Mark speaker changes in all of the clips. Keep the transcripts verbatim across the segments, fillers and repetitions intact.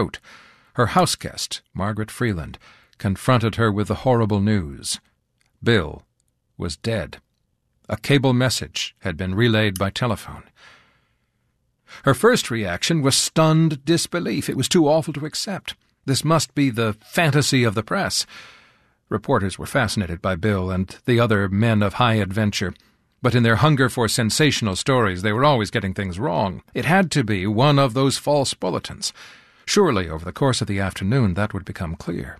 Speaker 1: Quote, her house guest, Margaret Freeland, confronted her with the horrible news. Bill was dead. A cable message had been relayed by telephone. Her first reaction was stunned disbelief. It was too awful to accept. This must be the fantasy of the press. Reporters were fascinated by Bill and the other men of high adventure, but in their hunger for sensational stories they were always getting things wrong. It had to be one of those false bulletins. Surely, over the course of the afternoon, that would become clear.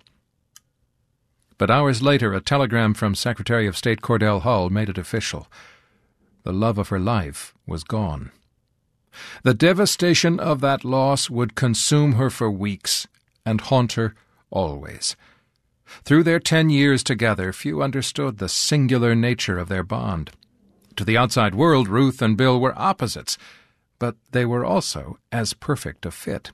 Speaker 1: But hours later, a telegram from Secretary of State Cordell Hull made it official. The love of her life was gone. The devastation of that loss would consume her for weeks and haunt her always. Through their ten years together, few understood the singular nature of their bond. To the outside world, Ruth and Bill were opposites, but they were also as perfect a fit.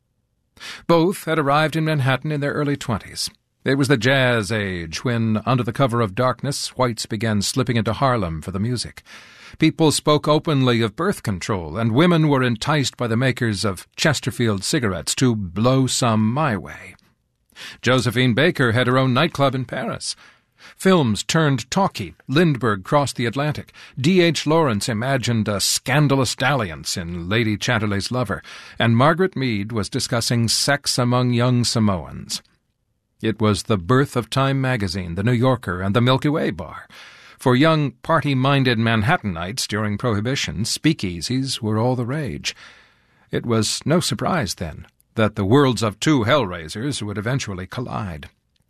Speaker 1: Both had arrived in Manhattan in their early twenties. It was the jazz age, when, under the cover of darkness, whites began slipping into Harlem for the music. People spoke openly of birth control, and women were enticed by the makers of Chesterfield cigarettes to blow some my way. Josephine Baker had her own nightclub in Paris. Films turned talkie. Lindbergh crossed the Atlantic. D H Lawrence imagined a scandalous dalliance in Lady Chatterley's Lover, and Margaret Mead was discussing sex among young Samoans. It was the birth of Time magazine, The New Yorker, and the Milky Way bar. For young, party-minded Manhattanites during Prohibition, speakeasies were all the rage. It was no surprise, then, that the worlds of two hellraisers would eventually collide.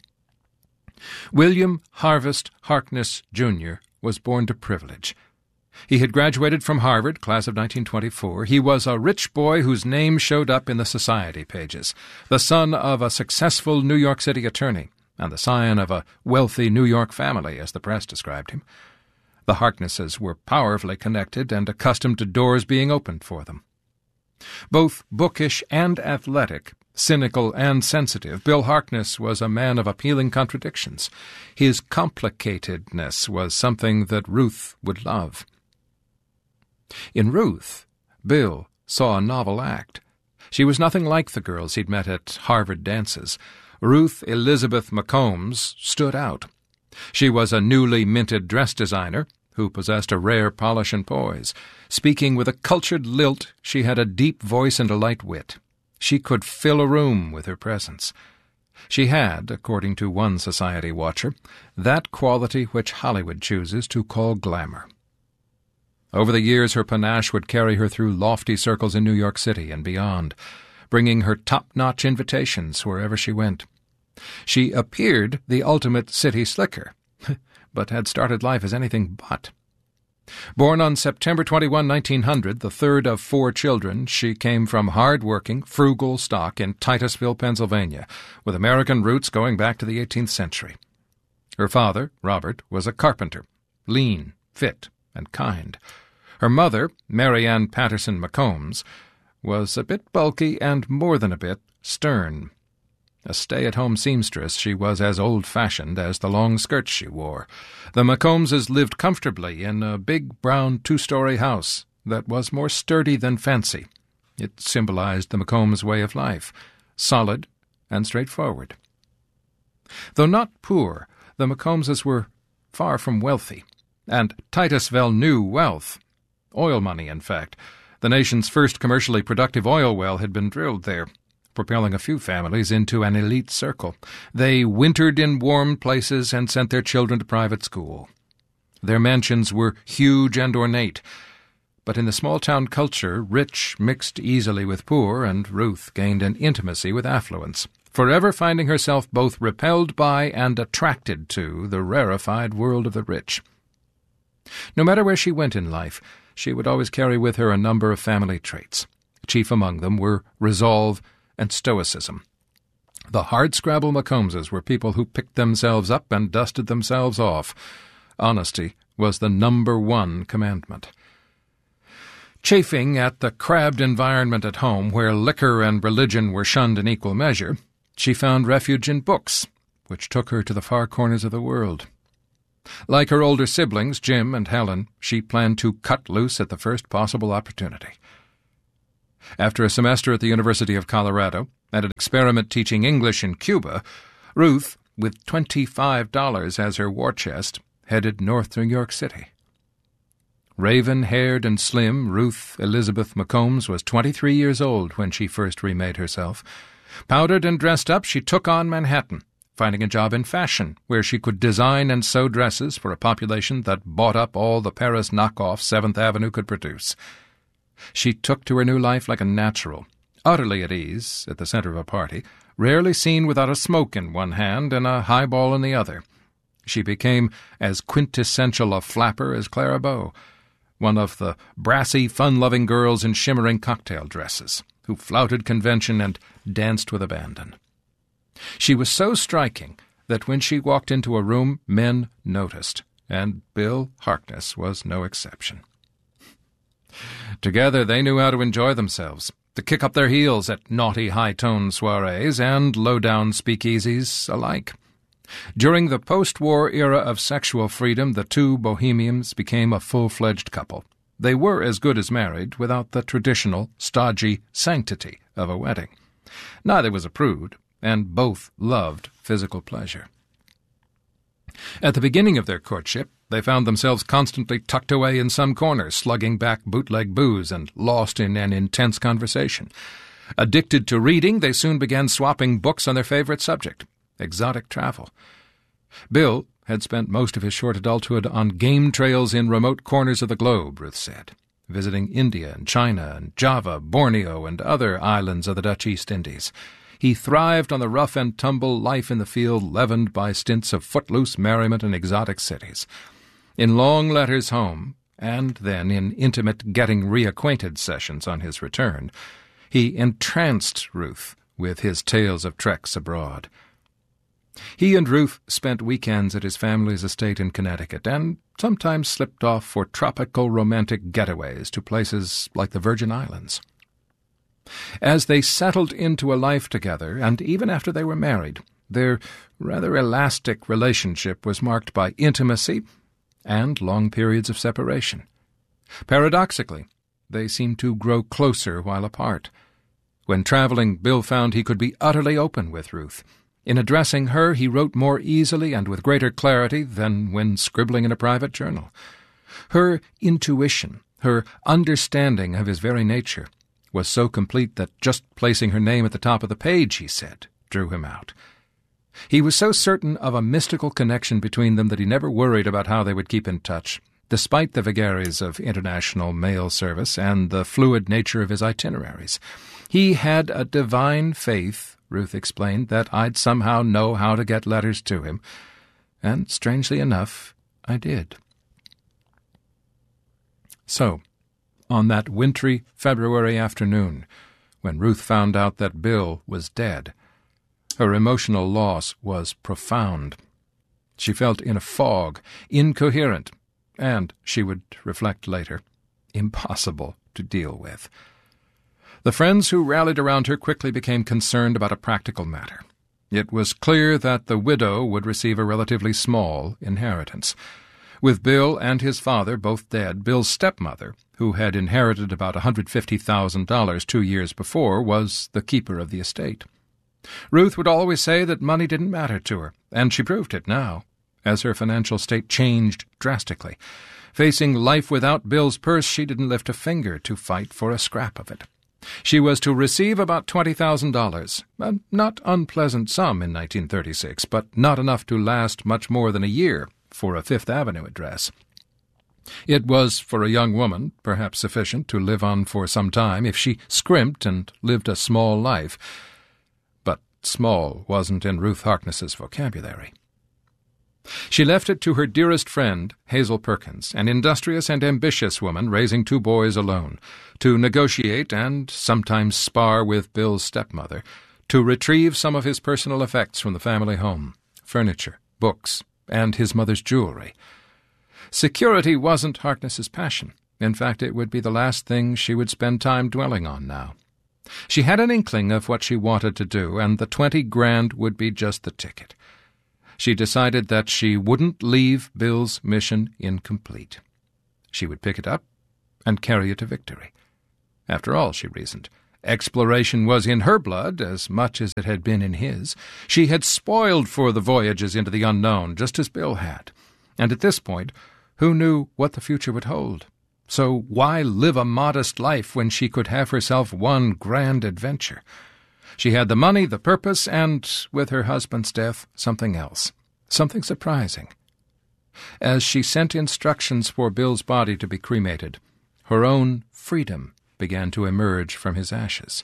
Speaker 1: William Harvest Harkness, Junior was born to privilege. He had graduated from Harvard, class of nineteen twenty-four. He was a rich boy whose name showed up in the society pages, the son of a successful New York City attorney, and the scion of a wealthy New York family, as the press described him. The Harknesses were powerfully connected and accustomed to doors being opened for them. Both bookish and athletic, cynical and sensitive, Bill Harkness was a man of appealing contradictions. His complicatedness was something that Ruth would love. In Ruth, Bill saw a novel act. She was nothing like the girls he'd met at Harvard dances. Ruth Elizabeth McCombs stood out. She was a newly minted dress designer who possessed a rare polish and poise. Speaking with a cultured lilt, she had a deep voice and a light wit. She could fill a room with her presence. She had, according to one society watcher, that quality which Hollywood chooses to call glamour. Over the years, her panache would carry her through lofty circles in New York City and beyond, bringing her top-notch invitations wherever she went. She appeared the ultimate city slicker, but had started life as anything but. Born on September twenty-first, nineteen hundred, the third of four children, she came from hard-working, frugal stock in Titusville, Pennsylvania, with American roots going back to the eighteenth century. Her father, Robert, was a carpenter, lean, fit, and kind. Her mother, Mary Ann Patterson McCombs, was a bit bulky and more than a bit stern. A stay-at-home seamstress, she was as old-fashioned as the long skirts she wore. The McCombses lived comfortably in a big brown two-story house that was more sturdy than fancy. It symbolized the McCombs' way of life, solid and straightforward. Though not poor, the McCombses were far from wealthy, and Titusville knew wealth. Oil money, in fact. The nation's first commercially productive oil well had been drilled there, propelling a few families into an elite circle. They wintered in warm places and sent their children to private school. Their mansions were huge and ornate, but in the small-town culture, rich mixed easily with poor, and Ruth gained an intimacy with affluence, forever finding herself both repelled by and attracted to the rarefied world of the rich. No matter where she went in life, she would always carry with her a number of family traits. Chief among them were resolve and stoicism. The hardscrabble McCombses were people who picked themselves up and dusted themselves off. Honesty was the number one commandment. Chafing at the crabbed environment at home, where liquor and religion were shunned in equal measure, she found refuge in books, which took her to the far corners of the world. Like her older siblings, Jim and Helen, she planned to cut loose at the first possible opportunity. After a semester at the University of Colorado, and an experiment teaching English in Cuba, Ruth, with twenty-five dollars as her war chest, headed north to New York City. Raven-haired and slim, Ruth Elizabeth McCombs was twenty-three years old when she first remade herself. Powdered and dressed up, she took on Manhattan, finding a job in fashion, where she could design and sew dresses for a population that bought up all the Paris knockoffs Seventh Avenue could produce. She took to her new life like a natural, utterly at ease at the center of a party, rarely seen without a smoke in one hand and a highball in the other. She became as quintessential a flapper as Clara Bow, one of the brassy, fun-loving girls in shimmering cocktail dresses, who flouted convention and danced with abandon. She was so striking that when she walked into a room, men noticed, and Bill Harkness was no exception. Together they knew how to enjoy themselves, to kick up their heels at naughty high-toned soirees and low-down speakeasies alike. During the post-war era of sexual freedom, the two bohemians became a full-fledged couple. They were as good as married, without the traditional, stodgy sanctity of a wedding. Neither was a prude, and both loved physical pleasure. At the beginning of their courtship, they found themselves constantly tucked away in some corner, slugging back bootleg booze and lost in an intense conversation. Addicted to reading, they soon began swapping books on their favorite subject, exotic travel. Bill had spent most of his short adulthood on game trails in remote corners of the globe, Ruth said, visiting India and China and Java, Borneo, and other islands of the Dutch East Indies. He thrived on the rough-and-tumble life in the field, leavened by stints of footloose merriment in exotic cities. In long letters home, and then in intimate getting-reacquainted sessions on his return, he entranced Ruth with his tales of treks abroad. He and Ruth spent weekends at his family's estate in Connecticut and sometimes slipped off for tropical romantic getaways to places like the Virgin Islands. As they settled into a life together, and even after they were married, their rather elastic relationship was marked by intimacy and long periods of separation. Paradoxically, they seemed to grow closer while apart. When traveling, Bill found he could be utterly open with Ruth. In addressing her, he wrote more easily and with greater clarity than when scribbling in a private journal. Her intuition, her understanding of his very nature, was so complete that just placing her name at the top of the page, he said, drew him out. He was so certain of a mystical connection between them that he never worried about how they would keep in touch, despite the vagaries of international mail service and the fluid nature of his itineraries. He had a divine faith, Ruth explained, that I'd somehow know how to get letters to him, and, strangely enough, I did. So, on that wintry February afternoon, when Ruth found out that Bill was dead, her emotional loss was profound. She felt in a fog, incoherent, and, she would reflect later, impossible to deal with. The friends who rallied around her quickly became concerned about a practical matter. It was clear that the widow would receive a relatively small inheritance. With Bill and his father both dead, Bill's stepmother, who had inherited about one hundred fifty thousand dollars two years before, was the keeper of the estate. Ruth would always say that money didn't matter to her, and she proved it now, as her financial state changed drastically. Facing life without Bill's purse, she didn't lift a finger to fight for a scrap of it. She was to receive about twenty thousand dollars, a not unpleasant sum in nineteen thirty-six, but not enough to last much more than a year for a Fifth Avenue address. It was, for a young woman, perhaps sufficient to live on for some time if she scrimped and lived a small life. But small wasn't in Ruth Harkness's vocabulary. She left it to her dearest friend, Hazel Perkins, an industrious and ambitious woman raising two boys alone, to negotiate and sometimes spar with Bill's stepmother, to retrieve some of his personal effects from the family home, furniture, books, and his mother's jewelry. Security wasn't Harkness's passion. In fact, it would be the last thing she would spend time dwelling on now. She had an inkling of what she wanted to do, and the twenty grand would be just the ticket. She decided that she wouldn't leave Bill's mission incomplete. She would pick it up and carry it to victory. After all, she reasoned, Exploration was in her blood as much as it had been in his. She had spoiled for the voyages into the unknown, just as Bill had. And at this point, who knew what the future would hold? So why live a modest life when she could have herself one grand adventure? She had the money, the purpose, and, with her husband's death, something else. Something surprising. As she sent instructions for Bill's body to be cremated, her own freedom began to emerge from his ashes.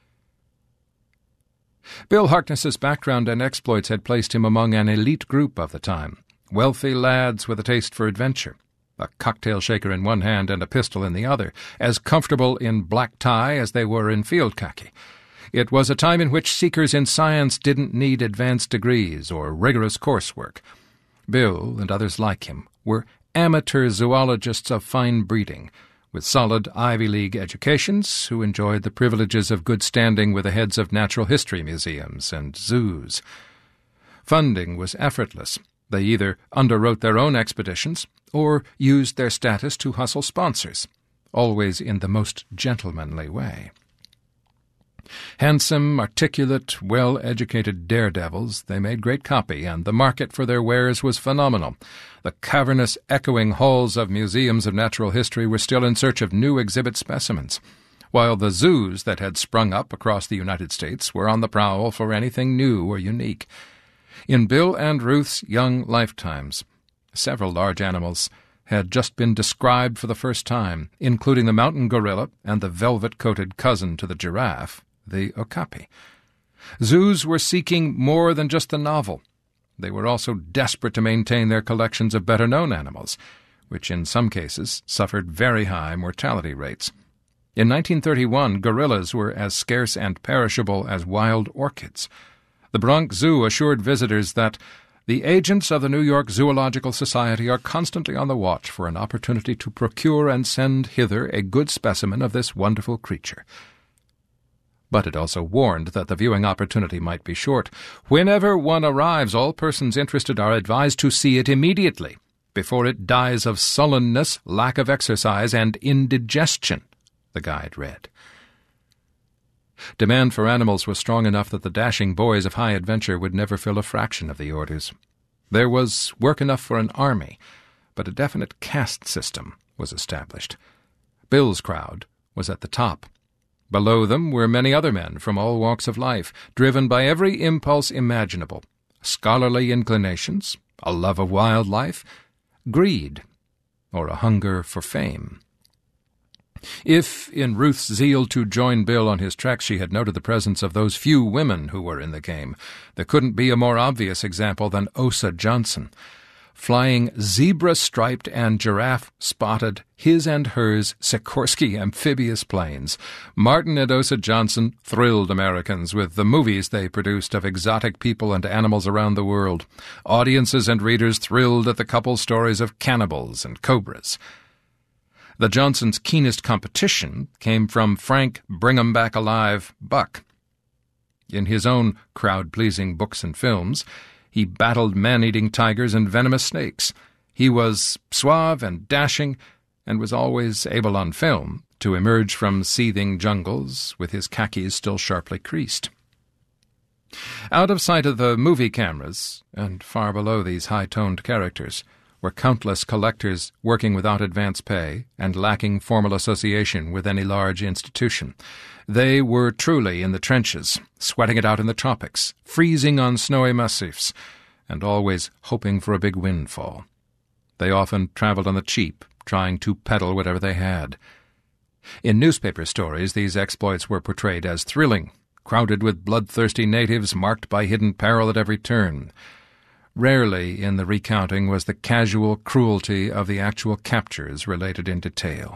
Speaker 1: Bill Harkness's background and exploits had placed him among an elite group of the time, wealthy lads with a taste for adventure, a cocktail shaker in one hand and a pistol in the other, as comfortable in black tie as they were in field khaki. It was a time in which seekers in science didn't need advanced degrees or rigorous coursework. Bill, and others like him, were amateur zoologists of fine breeding, with solid Ivy League educations, who enjoyed the privileges of good standing with the heads of natural history museums and zoos. Funding was effortless. They either underwrote their own expeditions or used their status to hustle sponsors, always in the most gentlemanly way. Handsome, articulate, well-educated daredevils, they made great copy, and the market for their wares was phenomenal. The cavernous, echoing halls of museums of natural history were still in search of new exhibit specimens, while the zoos that had sprung up across the United States were on the prowl for anything new or unique. In Bill and Ruth's young lifetimes, several large animals had just been described for the first time, including the mountain gorilla and the velvet-coated cousin to the giraffe, the okapi. Zoos were seeking more than just the novel. They were also desperate to maintain their collections of better-known animals, which in some cases suffered very high mortality rates. In nineteen thirty-one, gorillas were as scarce and perishable as wild orchids. The Bronx Zoo assured visitors that the agents of the New York Zoological Society are constantly on the watch for an opportunity to procure and send hither a good specimen of this wonderful creature. But it also warned that the viewing opportunity might be short. Whenever one arrives, all persons interested are advised to see it immediately, before it dies of sullenness, lack of exercise, and indigestion, the guide read. Demand for animals was strong enough that the dashing boys of high adventure would never fill a fraction of the orders. There was work enough for an army, but a definite caste system was established. Bill's crowd was at the top. Below them were many other men from all walks of life, driven by every impulse imaginable: scholarly inclinations, a love of wildlife, greed, or a hunger for fame. If, in Ruth's zeal to join Bill on his trek, she had noted the presence of those few women who were in the game, there couldn't be a more obvious example than Osa Johnson. Flying zebra-striped and giraffe-spotted his and hers Sikorsky amphibious planes, Martin and Osa Johnson thrilled Americans with the movies they produced of exotic people and animals around the world. Audiences and readers thrilled at the couple's stories of cannibals and cobras. The Johnsons' keenest competition came from Frank Bring-em-back-alive Buck. In his own crowd-pleasing books and films, he battled man-eating tigers and venomous snakes. He was suave and dashing, and was always able on film to emerge from seething jungles with his khakis still sharply creased. Out of sight of the movie cameras, and far below these high-toned characters, were countless collectors working without advance pay and lacking formal association with any large institution. They were truly in the trenches, sweating it out in the tropics, freezing on snowy massifs, and always hoping for a big windfall. They often traveled on the cheap, trying to peddle whatever they had. In newspaper stories, these exploits were portrayed as thrilling, crowded with bloodthirsty natives marked by hidden peril at every turn. Rarely in the recounting was the casual cruelty of the actual captures related in detail.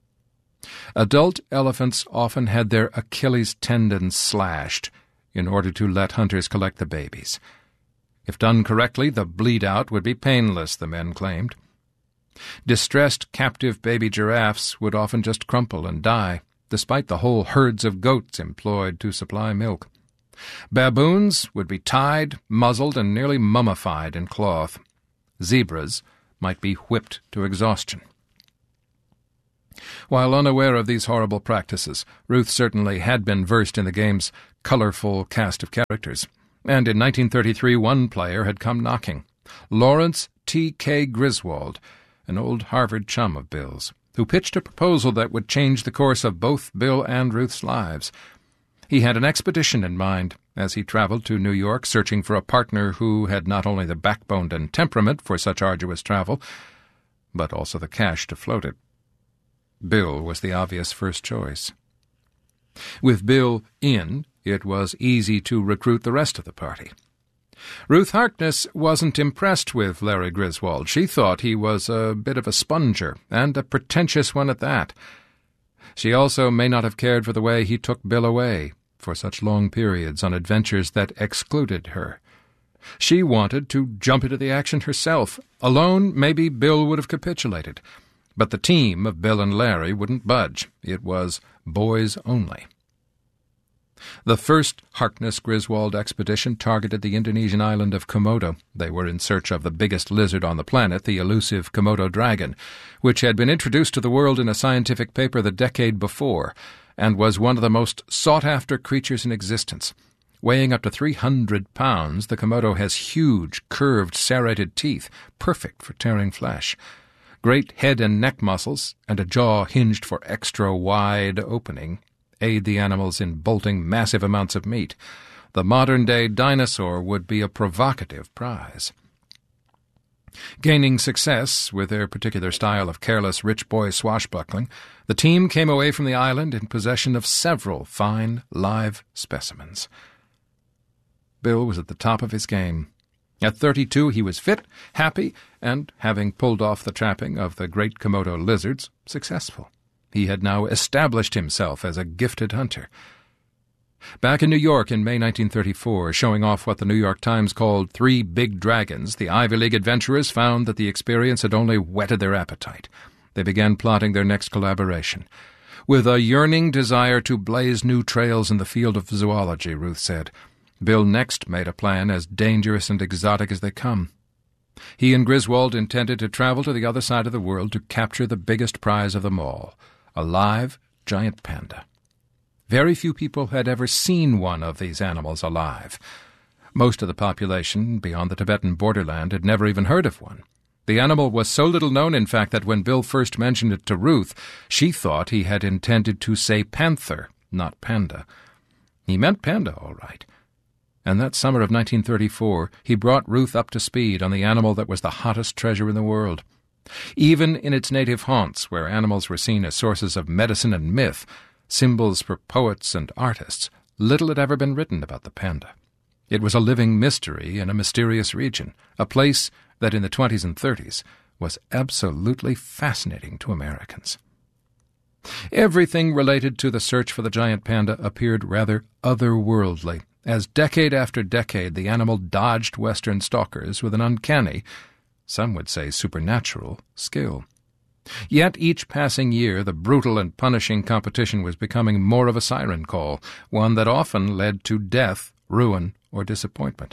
Speaker 1: Adult elephants often had their Achilles tendons slashed in order to let hunters collect the babies. If done correctly, the bleed-out would be painless, the men claimed. Distressed captive baby giraffes would often just crumple and die, despite the whole herds of goats employed to supply milk. Baboons would be tied, muzzled, and nearly mummified in cloth. Zebras might be whipped to exhaustion. While unaware of these horrible practices, Ruth certainly had been versed in the game's colorful cast of characters, and in nineteen thirty-three one player had come knocking, Lawrence T K Griswold, an old Harvard chum of Bill's, who pitched a proposal that would change the course of both Bill and Ruth's lives. He had an expedition in mind as he traveled to New York, searching for a partner who had not only the backbone and temperament for such arduous travel, but also the cash to float it. Bill was the obvious first choice. With Bill in, it was easy to recruit the rest of the party. Ruth Harkness wasn't impressed with Larry Griswold. She thought he was a bit of a sponger, and a pretentious one at that. She also may not have cared for the way he took Bill away for such long periods on adventures that excluded her. She wanted to jump into the action herself. Alone, maybe Bill would have capitulated. But the team of Bill and Larry wouldn't budge. It was boys only. The first Harkness-Griswold expedition targeted the Indonesian island of Komodo. They were in search of the biggest lizard on the planet, the elusive Komodo dragon, which had been introduced to the world in a scientific paper the decade before, and was one of the most sought-after creatures in existence. Weighing up to three hundred pounds, the Komodo has huge, curved, serrated teeth, perfect for tearing flesh, great head and neck muscles, and a jaw hinged for extra wide opening aid the animals in bolting massive amounts of meat. The modern-day dinosaur would be a provocative prize. Gaining success with their particular style of careless rich boy swashbuckling, the team came away from the island in possession of several fine, live specimens. Bill was at the top of his game. At thirty-two, he was fit, happy, and, having pulled off the trapping of the great Komodo lizards, successful. He had now established himself as a gifted hunter. Back in New York in May nineteen thirty-four, showing off what the New York Times called three big dragons, the Ivy League adventurers found that the experience had only whetted their appetite. They began plotting their next collaboration. With a yearning desire to blaze new trails in the field of zoology, Ruth said, Bill next made a plan as dangerous and exotic as they come. He and Griswold intended to travel to the other side of the world to capture the biggest prize of them all, a live giant panda. Very few people had ever seen one of these animals alive. Most of the population beyond the Tibetan borderland had never even heard of one. The animal was so little known, in fact, that when Bill first mentioned it to Ruth, she thought he had intended to say panther, not panda. He meant panda, all right. And that summer of nineteen thirty-four, he brought Ruth up to speed on the animal that was the hottest treasure in the world. Even in its native haunts, where animals were seen as sources of medicine and myth, symbols for poets and artists, little had ever been written about the panda. It was a living mystery in a mysterious region, a place that in the twenties and thirties was absolutely fascinating to Americans. Everything related to the search for the giant panda appeared rather otherworldly, as decade after decade the animal dodged Western stalkers with an uncanny, some would say supernatural, skill. Yet each passing year the brutal and punishing competition was becoming more of a siren call, one that often led to death, ruin, or disappointment.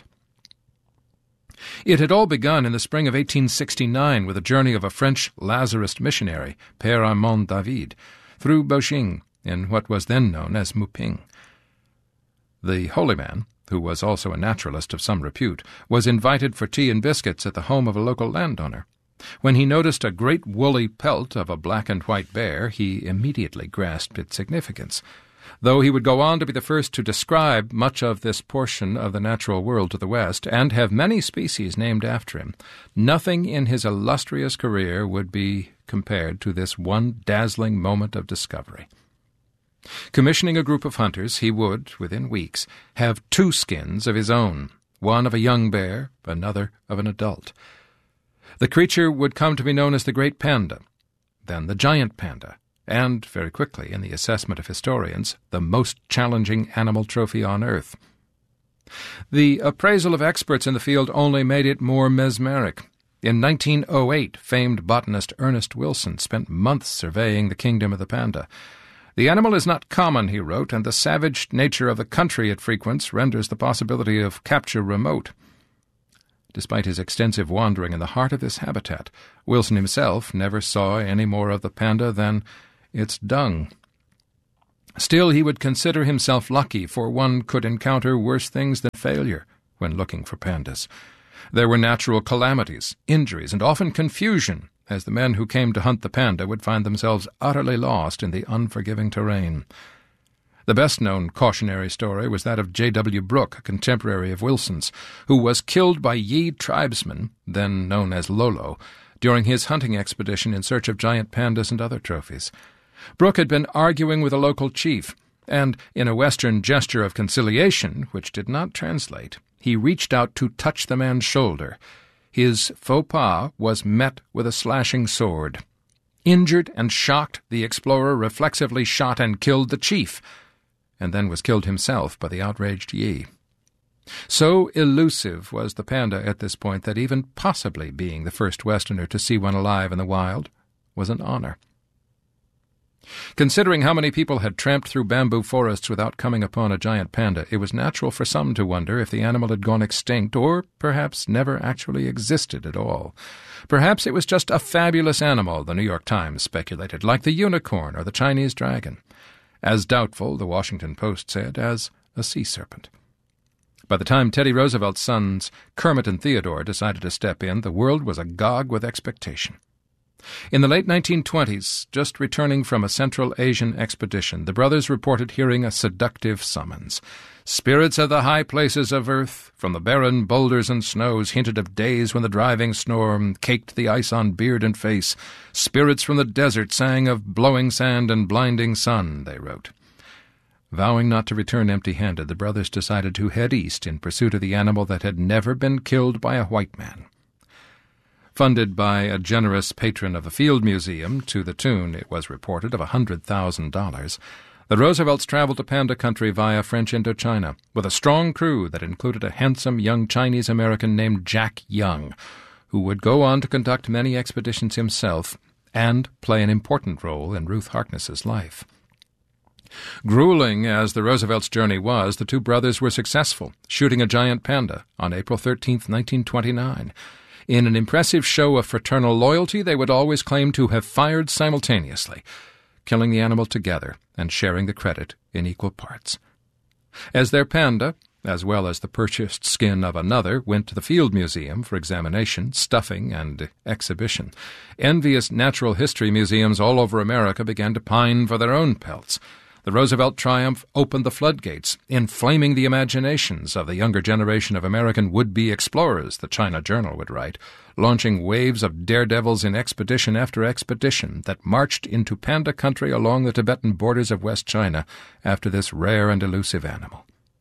Speaker 1: It had all begun in the spring of eighteen sixty-nine with a journey of a French Lazarist missionary, Père Armand David, through Boxing, in what was then known as Muping. The holy man, who was also a naturalist of some repute, was invited for tea and biscuits at the home of a local landowner. When he noticed a great woolly pelt of a black and white bear, he immediately grasped its significance. Though he would go on to be the first to describe much of this portion of the natural world to the west, and have many species named after him, nothing in his illustrious career would be compared to this one dazzling moment of discovery. Commissioning a group of hunters, he would, within weeks, have two skins of his own, one of a young bear, another of an adult. The creature would come to be known as the Great Panda, then the Giant Panda, and, very quickly, in the assessment of historians, the most challenging animal trophy on Earth. The appraisal of experts in the field only made it more mesmeric. In nineteen oh eight, famed botanist Ernest Wilson spent months surveying the kingdom of the panda. The animal is not common, he wrote, and the savage nature of the country it frequents renders the possibility of capture remote. Despite his extensive wandering in the heart of this habitat, Wilson himself never saw any more of the panda than its dung. Still, he would consider himself lucky, for one could encounter worse things than failure when looking for pandas. There were natural calamities, injuries, and often confusion, as the men who came to hunt the panda would find themselves utterly lost in the unforgiving terrain. The best-known cautionary story was that of J W Brooke, a contemporary of Wilson's, who was killed by Yi tribesmen, then known as Lolo, during his hunting expedition in search of giant pandas and other trophies. Brooke had been arguing with a local chief, and, in a Western gesture of conciliation, which did not translate, he reached out to touch the man's shoulder. His faux pas was met with a slashing sword. Injured and shocked, the explorer reflexively shot and killed the chief, and then was killed himself by the outraged Yi. So elusive was the panda at this point that even possibly being the first Westerner to see one alive in the wild was an honor. Considering how many people had tramped through bamboo forests without coming upon a giant panda, it was natural for some to wonder if the animal had gone extinct or perhaps never actually existed at all. Perhaps it was just a fabulous animal, the New York Times speculated, like the unicorn or the Chinese dragon. As doubtful, the Washington Post said, as a sea serpent. By the time Teddy Roosevelt's sons, Kermit and Theodore, decided to step in, the world was agog with expectation. In the late nineteen twenties, just returning from a Central Asian expedition, the brothers reported hearing a seductive summons. Spirits of the high places of earth, from the barren boulders and snows, hinted of days when the driving storm caked the ice on beard and face. Spirits from the desert sang of blowing sand and blinding sun, they wrote. Vowing not to return empty-handed, the brothers decided to head east in pursuit of the animal that had never been killed by a white man. Funded by a generous patron of the Field Museum, to the tune, it was reported, of a hundred thousand dollars, the Roosevelts traveled to Panda Country via French Indochina, with a strong crew that included a handsome young Chinese-American named Jack Young, who would go on to conduct many expeditions himself and play an important role in Ruth Harkness's life. Grueling as the Roosevelts' journey was, the two brothers were successful, shooting a giant panda on April thirteenth, nineteen twenty-nine. In an impressive show of fraternal loyalty, they would always claim to have fired simultaneously, killing the animal together and sharing the credit in equal parts. As their panda, as well as the purchased skin of another, went to the Field Museum for examination, stuffing, and exhibition, envious natural history museums all over America began to pine for their own pelts. The Roosevelt triumph opened the floodgates, inflaming the imaginations of the younger generation of American would-be explorers, the China Journal would write, launching waves of daredevils in expedition after expedition that marched into Panda Country along the Tibetan borders of West China after this rare and elusive animal.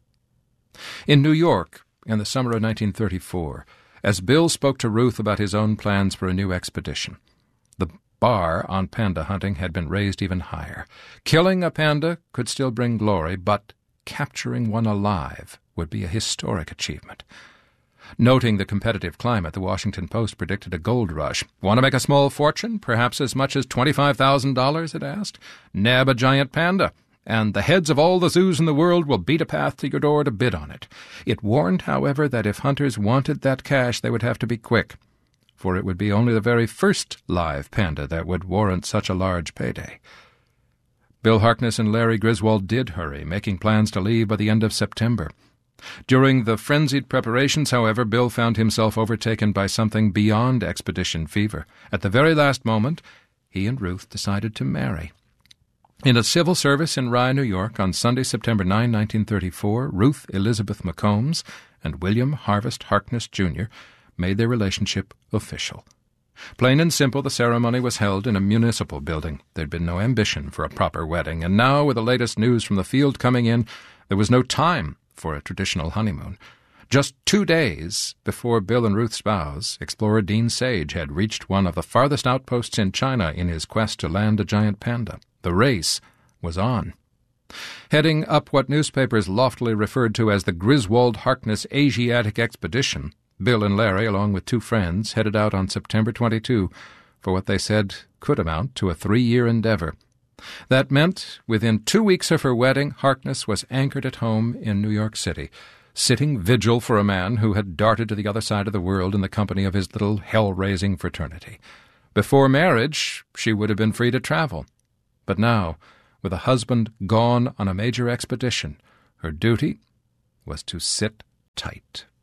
Speaker 1: In New York, in the summer of nineteen thirty-four, as Bill spoke to Ruth about his own plans for a new expedition, the bar on panda hunting had been raised even higher. Killing a panda could still bring glory, but capturing one alive would be a historic achievement. Noting the competitive climate, the Washington Post predicted a gold rush. Want to make a small fortune, perhaps as much as twenty-five thousand dollars, it asked? Nab a giant panda, and the heads of all the zoos in the world will beat a path to your door to bid on it. It warned, however, that if hunters wanted that cash, they would have to be quick, for it would be only the very first live panda that would warrant such a large payday. Bill Harkness and Larry Griswold did hurry, making plans to leave by the end of September. During the frenzied preparations, however, Bill found himself overtaken by something beyond expedition fever. At the very last moment, he and Ruth decided to marry. In a civil service in Rye, New York, on Sunday, September ninth, nineteen thirty-four, Ruth Elizabeth McCombs and William Harvest Harkness, Junior made their relationship official. Plain and simple, the ceremony was held in a municipal building. There'd been no ambition for a proper wedding, and now, with the latest news from the field coming in, there was no time for a traditional honeymoon. Just two days before Bill and Ruth's vows, explorer Dean Sage had reached one of the farthest outposts in China in his quest to land a giant panda. The race was on. Heading up what newspapers loftily referred to as the Griswold-Harkness Asiatic Expedition, Bill and Larry, along with two friends, headed out on September twenty-second for what they said could amount to a three-year endeavor. That meant, within two weeks of her wedding, Harkness was anchored at home in New York City, sitting vigil for a man who had darted to the other side of the world in the company of his little hell-raising fraternity. Before marriage, she would have been free to travel. But now, with a husband gone on a major expedition, her duty was to sit tight.